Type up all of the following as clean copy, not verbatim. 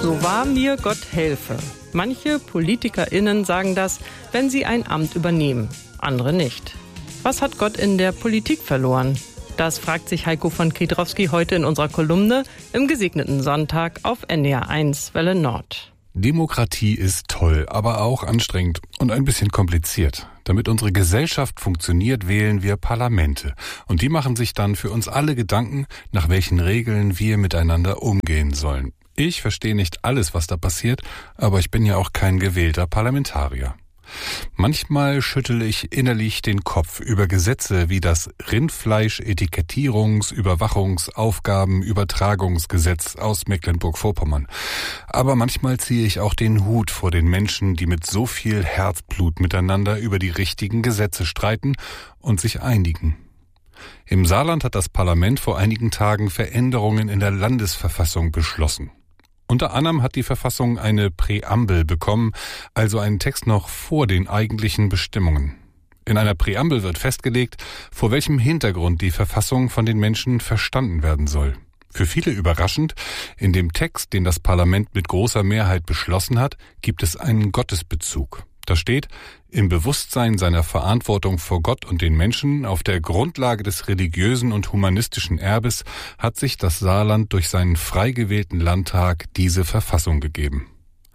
So wahr mir Gott helfe. Manche PolitikerInnen sagen das, wenn sie ein Amt übernehmen, andere nicht. Was hat Gott in der Politik verloren? Das fragt sich Heiko von Kiedrowski heute in unserer Kolumne im gesegneten Sonntag auf NDR 1 Welle Nord. Demokratie ist toll, aber auch anstrengend und ein bisschen kompliziert. Damit unsere Gesellschaft funktioniert, wählen wir Parlamente. Und die machen sich dann für uns alle Gedanken, nach welchen Regeln wir miteinander umgehen sollen. Ich verstehe nicht alles, was da passiert, aber ich bin ja auch kein gewählter Parlamentarier. Manchmal schüttle ich innerlich den Kopf über Gesetze wie das Rindfleisch-Etikettierungs-, Überwachungs-, Aufgaben-, Übertragungsgesetz aus Mecklenburg-Vorpommern. Aber manchmal ziehe ich auch den Hut vor den Menschen, die mit so viel Herzblut miteinander über die richtigen Gesetze streiten und sich einigen. Im Saarland hat das Parlament vor einigen Tagen Veränderungen in der Landesverfassung beschlossen. Unter anderem hat die Verfassung eine Präambel bekommen, also einen Text noch vor den eigentlichen Bestimmungen. In einer Präambel wird festgelegt, vor welchem Hintergrund die Verfassung von den Menschen verstanden werden soll. Für viele überraschend, in dem Text, den das Parlament mit großer Mehrheit beschlossen hat, gibt es einen Gottesbezug. Da steht, im Bewusstsein seiner Verantwortung vor Gott und den Menschen auf der Grundlage des religiösen und humanistischen Erbes hat sich das Saarland durch seinen frei gewählten Landtag diese Verfassung gegeben.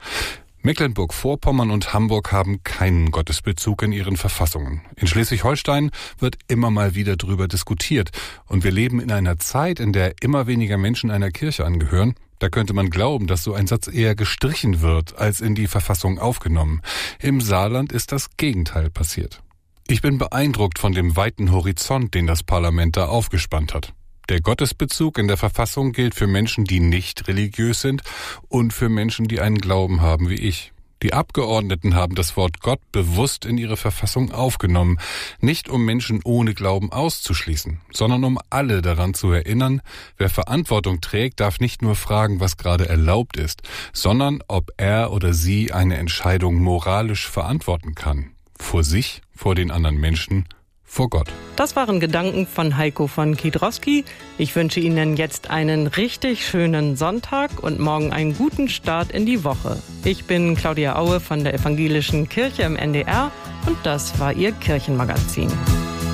Mecklenburg-Vorpommern und Hamburg haben keinen Gottesbezug in ihren Verfassungen. In Schleswig-Holstein wird immer mal wieder darüber diskutiert und wir leben in einer Zeit, in der immer weniger Menschen einer Kirche angehören. Da könnte man glauben, dass so ein Satz eher gestrichen wird, als in die Verfassung aufgenommen. Im Saarland ist das Gegenteil passiert. Ich bin beeindruckt von dem weiten Horizont, den das Parlament da aufgespannt hat. Der Gottesbezug in der Verfassung gilt für Menschen, die nicht religiös sind und für Menschen, die einen Glauben haben wie ich. Die Abgeordneten haben das Wort Gott bewusst in ihre Verfassung aufgenommen, nicht um Menschen ohne Glauben auszuschließen, sondern um alle daran zu erinnern, wer Verantwortung trägt, darf nicht nur fragen, was gerade erlaubt ist, sondern ob er oder sie eine Entscheidung moralisch verantworten kann. Vor sich, vor den anderen Menschen, vor Gott. Das waren Gedanken von Heiko von Kiedrowski. Ich wünsche Ihnen jetzt einen richtig schönen Sonntag und morgen einen guten Start in die Woche. Ich bin Claudia Aue von der Evangelischen Kirche im NDR und das war Ihr Kirchenmagazin.